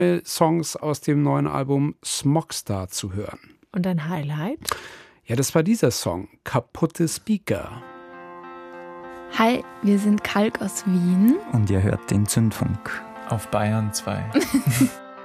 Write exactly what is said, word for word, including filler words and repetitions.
Songs aus dem neuen Album Smogstar zu hören. Und ein Highlight? Ja, das war dieser Song, Kaputte Speaker. Hi, wir sind Kalk aus Wien. Und ihr hört den Zündfunk. Auf Bayern zwei.